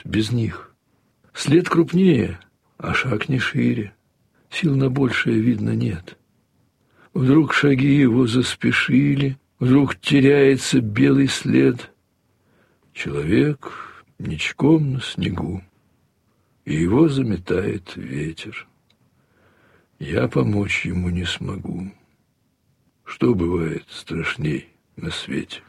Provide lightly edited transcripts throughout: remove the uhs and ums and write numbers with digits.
без них. След крупнее, а шаг не шире. Сил на большее, видно, нет. Вдруг шаги его заспешили, вдруг теряется белый след. Человек ничком на снегу, и его заметает ветер. Я помочь ему не смогу. Что бывает страшней на свете?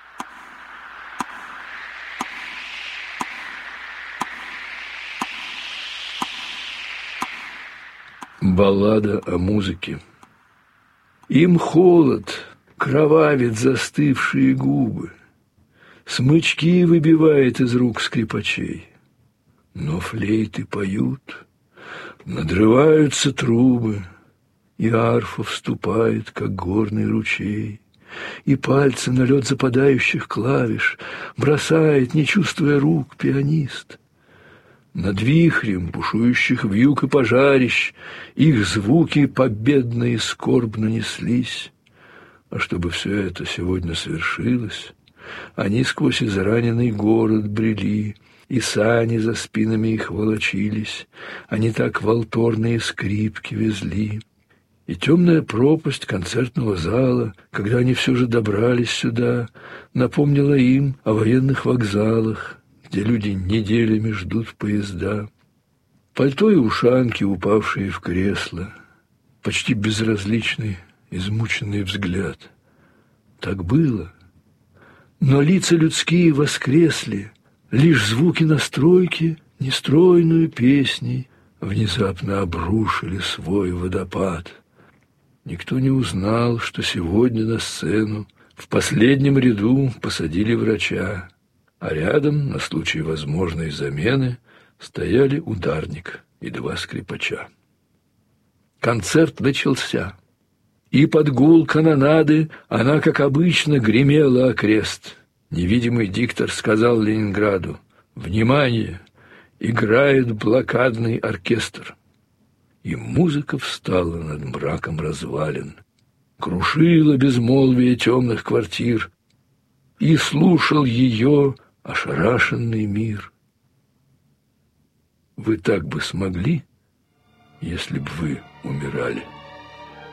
Баллада о музыке. Им холод кровавит застывшие губы, смычки выбивает из рук скрипачей. Но флейты поют, надрываются трубы, и арфа вступает, как горный ручей, и пальцы на лед западающих клавиш бросает, не чувствуя рук, пианист. Над вихрем бушующих вьюг и пожарищ их звуки победно и скорбно неслись. А чтобы все это сегодня свершилось, они сквозь израненный город брели, и сани за спинами их волочились, они так валторные скрипки везли. И темная пропасть концертного зала, когда они все же добрались сюда, напомнила им о военных вокзалах, где люди неделями ждут поезда. Пальто и ушанки, упавшие в кресло, почти безразличный, измученный взгляд. Так было. Но лица людские воскресли, лишь звуки настройки, нестройную песней, внезапно обрушили свой водопад. Никто не узнал, что сегодня на сцену в последнем ряду посадили врача, а рядом, на случай возможной замены, стояли ударник и два скрипача. Концерт начался, и под гул канонады она, как обычно, гремела окрест. Невидимый диктор сказал Ленинграду: «Внимание! Играет блокадный оркестр». И музыка встала над мраком развалин, крушила безмолвие темных квартир, и слушал ее ошарашенный мир. Вы так бы смогли, если б вы умирали?